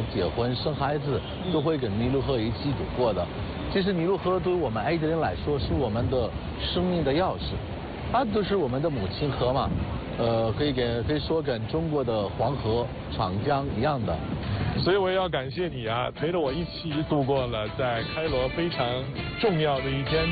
结婚生孩子都会跟尼罗河一起度过的。其实尼罗河对于我们埃及人来说是我们的生命的钥匙，它就是我们的母亲河嘛，可以说跟中国的黄河、长江一样的。 所以我也要感谢你啊，陪着我一起度过了在开罗非常重要的一天。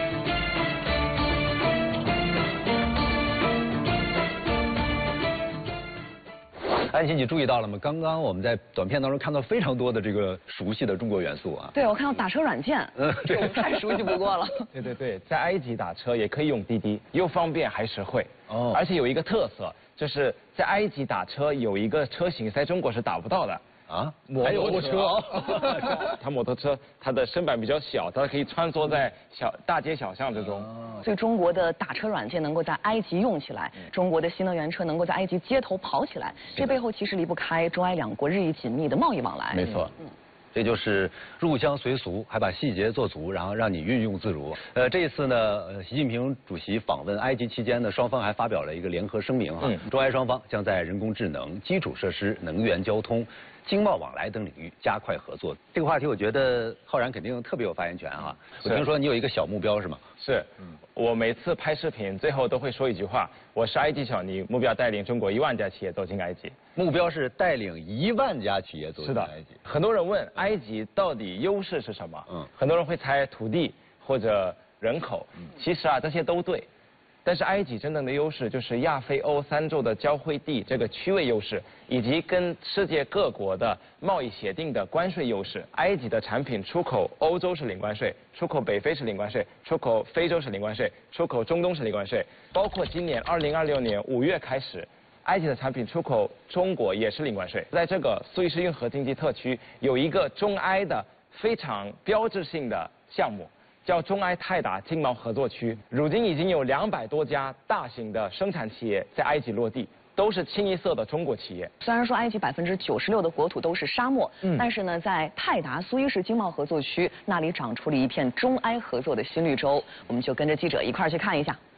安琪，你注意到了吗？刚刚我们在短片当中看到非常多的这个熟悉的中国元素啊。 对，我看到打车软件，这我太熟悉不过了。 对，在埃及打车也可以用滴滴，又方便还实惠。哦。而且有一个特色，就是在埃及打车有一个车型在中国是打不到的。啊， 摩托车， 它摩托车它的身板比较小，它可以穿梭在大街小巷之中。 所以中国的打车软件能够在埃及用起来，中国的新能源车能够在埃及街头跑起来，这背后其实离不开中埃两国日益紧密的贸易往来。 没错。这就是入乡随俗，还把细节做足，然后让你运用自如。这一次呢，习近平主席访问埃及期间呢，双方还发表了一个联合声明哈，中埃双方将在人工智能、基础设施、能源交通、经贸往来等领域加快合作。这个话题我觉得浩然肯定特别有发言权哈。我听说你有一个小目标是吗？ 是，我每次拍视频最后都会说一句话：我是埃及小尼，目标带领中国1万家企业走进埃及。 目标是带领1万家企业走进埃及。 很多人问埃及到底优势是什么？很多人会猜土地或者人口，其实啊这些都对。但是埃及真正的优势就是亚非欧3洲的交汇地这个区位优势，以及跟世界各国的贸易协定的关税优势。埃及的产品出口欧洲是零关税，出口北非是零关税，出口非洲是零关税，出口中东是零关税，包括今年2026年5月开始，埃及的产品出口中国也是零关税。在这个苏伊士运河经济特区有一个中埃的非常标志性的项目，叫中埃泰达经贸合作区，如今已经有200多家大型的生产企业在埃及落地，都是清一色的中国企业。 虽然说埃及96%的国土都是沙漠，但是呢，在泰达苏伊士经贸合作区那里长出了一片中埃合作的新绿洲，我们就跟着记者一块儿去看一下。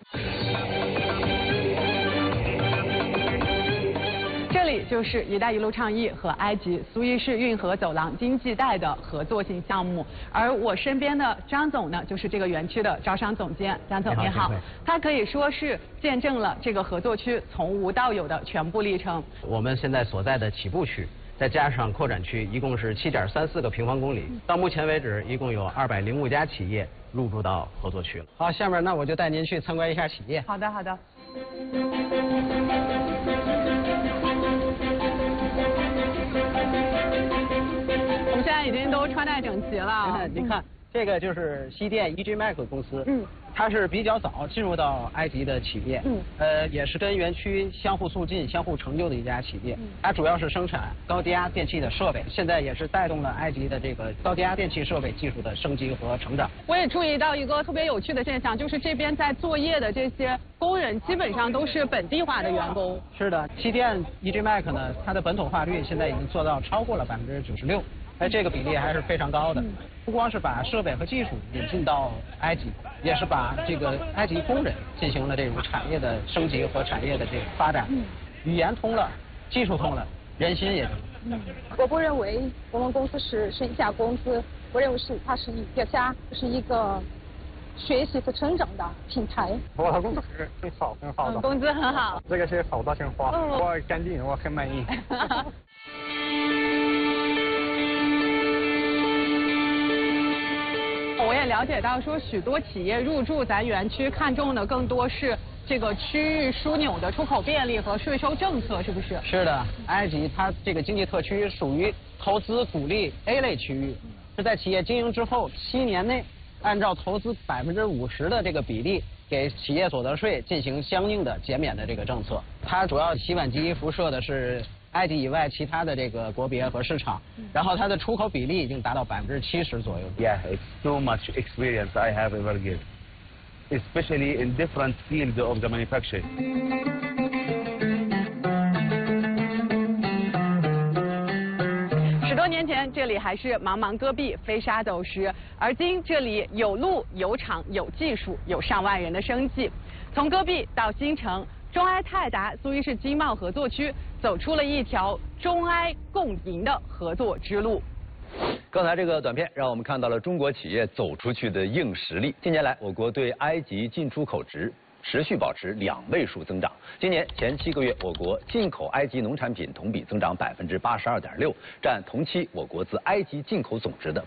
这里就是“一带一路”倡议和埃及苏伊士运河走廊经济带的合作性项目，而我身边的张总呢，就是这个园区的招商总监。张总您好，他可以说是见证了这个合作区从无到有的全部历程。 我们现在所在的起步区，再加上扩展区，一共是7.34个平方公里。到目前为止，一共有205家企业入驻到合作区了。好，下面那我就带您去参观一下企业。 好的，好的。我们现在已经都穿戴整齐了。 你看，这个就是西电 EGMAX 公司，它是比较早进入到埃及的企业，也是跟园区相互促进、相互成就的一家企业。它主要是生产高低压电器的设备，现在也是带动了埃及的这个高低压电器设备技术的升级和成长。 我也注意到一个特别有趣的现象，就是这边在作业的这些工人基本上都是本地化的员工。 是的，西电 EGMAX 呢，它的本土化率现在已经做到超过了96%。这个比例还是非常高的，不光是把设备和技术引进到埃及，也是把这个埃及工人进行了这种产业的升级和产业的这个发展。语言通了，技术通了，人心也通了。 我不认为我们公司是一家公司，我认为它是一个家，是一个学习和成长的平台。 我的工资很好，很好的。 工资很好。 这个是好大鲜花，我干净，我很满意。 我也了解到说，许多企业入驻咱园区看重的更多是这个区域枢纽的出口便利和税收政策，是不是？ 是的，埃及它这个经济特区属于投资鼓励 A 类区域，是在企业经营之后7年内，按照投资50%的这个比例，给企业所得税进行相应的减免的这个政策。它主要洗碗机辐射的是埃及以外其他的这个国别和市场，然后它的出口比例已经达到70%左右。 Yeah, it's too much experience I have ever given, especially in different fields of the manufacturing. 10多年前，这里还是茫茫戈壁，飞沙走石，而今这里有路、有厂、有技术，有上万人的生计。从戈壁到新城。中埃泰达苏伊士经贸合作区走出了一条中埃共赢的合作之路。 刚才这个短片让我们看到了中国企业走出去的硬实力。近年来，我国对埃及进出口值持续保持2位数增长。今年前7个月，我国进口埃及农产品同比增长82.6%，占同期我国自埃及进口总值的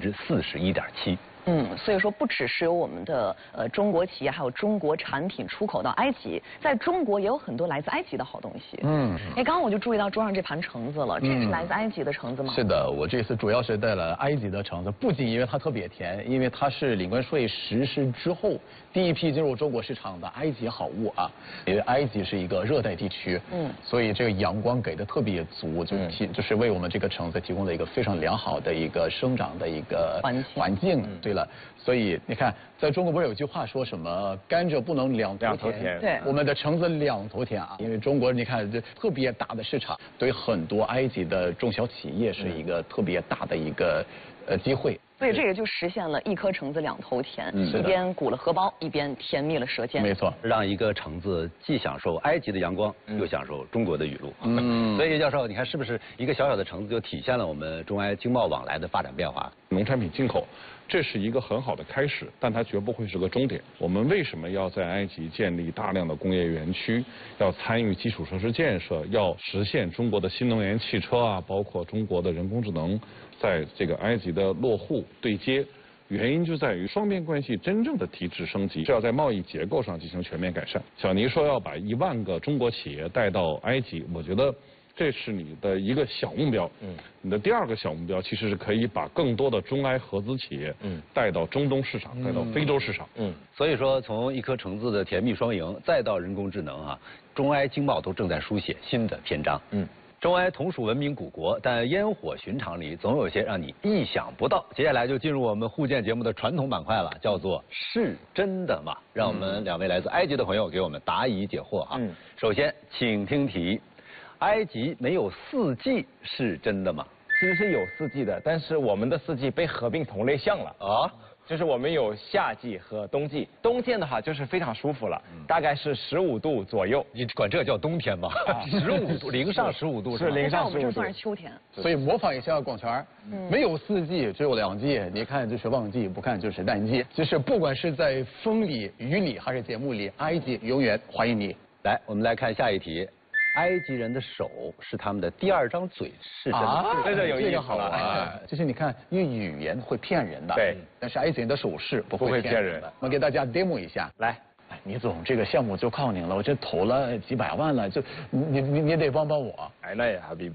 41.7%。 所以说不只是有我们的中国企业，还有中国产品出口到埃及，在中国也有很多来自埃及的好东西。刚刚我就注意到桌上这盘橙子了，这是来自埃及的橙子吗？ 是的，我这次主要是带了埃及的橙子，不仅因为它特别甜，因为它是领关税实施之后第一批进入中国市场的埃及好物啊。因为埃及是一个热带地区，所以这个阳光给的特别足，就是为我们这个橙子提供了一个非常良好的一个生长的一个环境。对了，所以你看，在中国不是有句话说什么甘蔗不能两头甜？ 对， 我们的橙子2头甜啊，因为中国你看这特别大的市场，对很多埃及的中小企业是一个特别大的一个机会。 所以这也就实现了一颗橙子2头甜，一边鼓了荷包，一边甜蜜了舌尖。 没错， 让一个橙子既享受埃及的阳光，又享受中国的雨露。所以叶教授，你看是不是一个小小的橙子就体现了我们中埃经贸往来的发展变化？ 农产品进口，这是一个很好的开始，但它绝不会是个终点。我们为什么要在埃及建立大量的工业园区，要参与基础设施建设，要实现中国的新能源汽车啊，包括中国的人工智能在这个埃及的落户对接？原因就在于双边关系真正的提质升级是要在贸易结构上进行全面改善。小尼说要把1万个中国企业带到埃及，我觉得这是你的一个小目标。你的第2个小目标其实是可以把更多的中埃合资企业带到中东市场，带到非洲市场。 所以说从一颗橙子的甜蜜双赢，再到人工智能啊，中埃经贸都正在书写新的篇章。中埃同属文明古国，但烟火寻常里总有些让你意想不到。接下来就进入我们互鉴节目的传统板块了，叫做是真的吗？让我们2位来自埃及的朋友给我们答疑解惑哈。首先，请听题：埃及没有4季是真的吗？ 其实是有4季的，但是我们的4季被合并同类项了啊。就是我们有夏季和冬季，冬天的话就是非常舒服了，大概是15度左右。 你管这叫冬天吗？15度，零上15度是零上15度。 我们这算是秋天。 所以模仿一下广泉，没有4季，只有2季。你看就是旺季，不看就是淡季。就是不管是在风里、雨里还是节目里，埃及永远欢迎你。 来，我们来看下一题。埃及人的手是他们的第2张嘴，是真的？ 这有意思好玩。就是你看，因为语言会骗人的， 对， 但是埃及人的手势不会骗人的。我给大家 demo 一下， 来。 倪总，这个项目就靠您了，我这投了几百万了，就你得帮帮我。 哎，那也还比，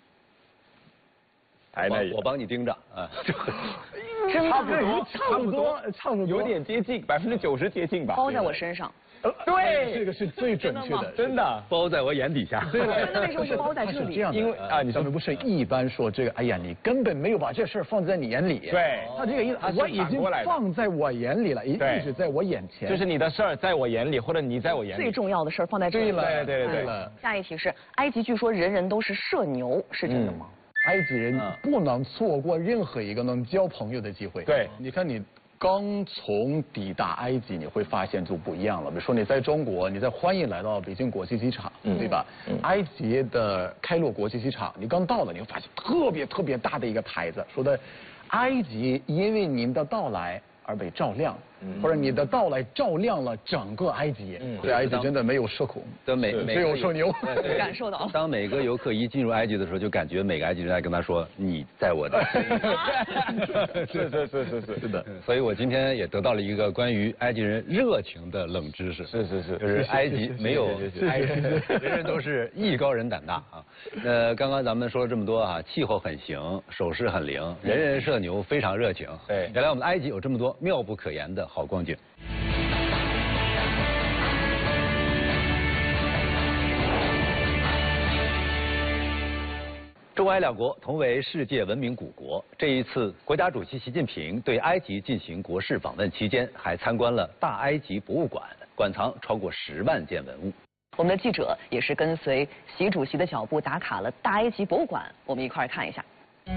哎，那我帮你盯着啊。 差不多，有点接近，90%接近吧。 包在我身上。 对， 这个是最准确的， 真的包在我眼底下。 对了， 那为什么是包在这里？ 这样的，因为啊，咱们不是一般说这个，哎呀，你根本没有把这事儿放在你眼里。 对， 他这个意思，我已经放在我眼里了，一直在我眼前。 就是你的事儿在我眼里，或者你在我眼里。 最重要的事儿放在这里。 对。 下一题是，埃及据说人人都是社牛，是真的吗？ 埃及人不能错过任何一个能交朋友的机会。 对， 你看你。刚从抵达埃及，你会发现就不一样了。比如说你在中国，你在欢迎来到北京国际机场，对吧？埃及的开罗国际机场，你刚到了，你会发现特别大的一个牌子，说的埃及因为您的到来而被照亮，或者你的到来照亮了整个埃及。对，埃及真的没有社恐，只有社牛。 感受到。 当每个游客一进入埃及的时候，就感觉每个埃及人在跟他说：“你在我的。” 是的。 所以我今天也得到了一个关于埃及人热情的冷知识。 是。 就是埃及没有埃及人人都是艺高人胆大啊。刚刚咱们说了这么多啊，气候很行，手势很灵，人人社牛，非常热情。 对， 原来我们埃及有这么多妙不可言的好光景。中埃2国同为世界文明古国，这一次国家主席习近平对埃及进行国事访问期间，还参观了大埃及博物馆，馆藏超过10万件文物。 我们的记者也是跟随习主席的脚步打卡了大埃及博物馆，我们一块儿看一下。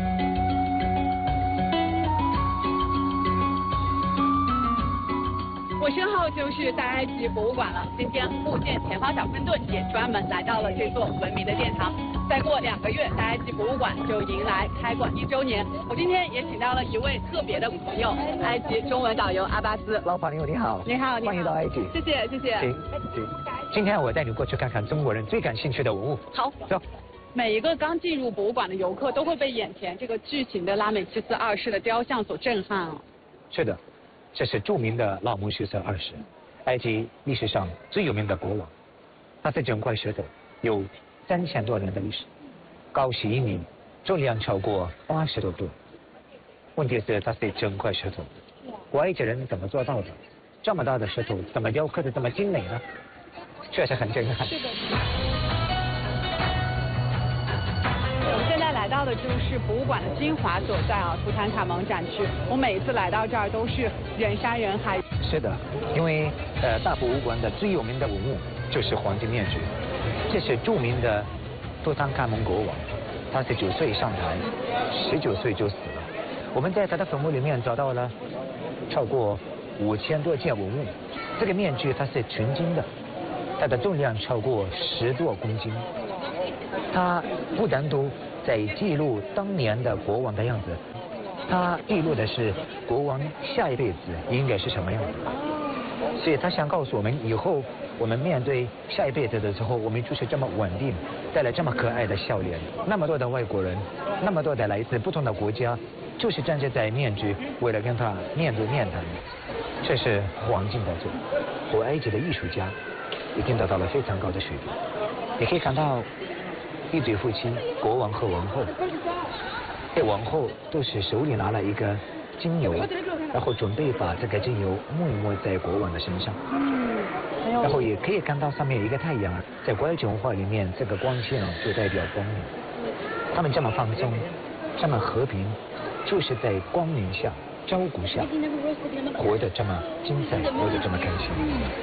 我身后就是大埃及博物馆了。今天互鉴前方小分队也专门来到了这座文明的殿堂。 再过2个月，大埃及博物馆就迎来开馆1周年。我今天也请到了一位特别的朋友，埃及中文导游阿巴斯。 老朋友你好。 你好， 欢迎到埃及。 谢谢，谢谢。 行。今天我带你过去看看中国人最感兴趣的文物。 好， 走。 每一个刚进入博物馆的游客都会被眼前这个巨型的拉美西斯2世的雕像所震撼哦。 是的，这是著名的拉姆西斯2世，埃及历史上最有名的国王。他的整块石头有3000多年的历史，高10米，重量超过80多吨。问题是它是整块石头，埃及人怎么做到的？这么大的石头怎么雕刻的这么精美呢？确实很震撼。 是的。我们现在来到的就是博物馆的精华所在啊，图坦卡蒙展区。我每一次来到这儿都是人山人海。 是的，因为大博物馆的最有名的文物就是黄金面具，这是著名的图坦卡蒙国王，他是9岁上台，19岁就死了。我们在他的坟墓里面找到了超过5000多件文物。这个面具它是纯金的，它的重量超过10多公斤。它不单独在记录当年的国王的样子，它记录的是国王下一辈子应该是什么样子。所以他想告诉我们，以后我们面对下一辈子的时候，我们就是这么稳定，带来这么可爱的笑脸。那么多的外国人，那么多的来自不同的国家，就是站在面具，为了跟他面对面谈。这是黄金宝座，和埃及的艺术家已经达到了非常高的水平。你可以看到一对夫妻，国王和王后。这王后都是手里拿了一个精油，然后准备把这个精油抹在国王的身上。然后也可以看到上面有一个太阳，在古埃及文化里面，这个光线就代表光明。他们这么放松，这么和平，就是在光明下、照顾下，活得这么精彩，活得这么开心。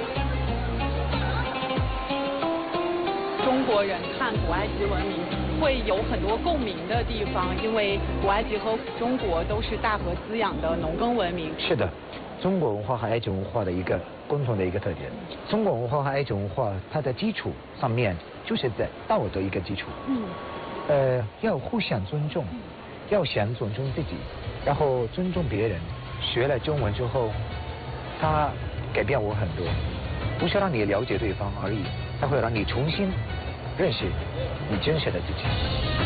中国人看古埃及文明会有很多共鸣的地方，因为古埃及和中国都是大河滋养的农耕文明。 是的，中国文化和埃及文化的一个共同的一个特点。中国文化和埃及文化它的基础上面就是在道德一个基础。要互相尊重，要先尊重自己，然后尊重别人。学了中文之后，它改变我很多，不是让你了解对方而已，它会让你重新认识你真实的自己。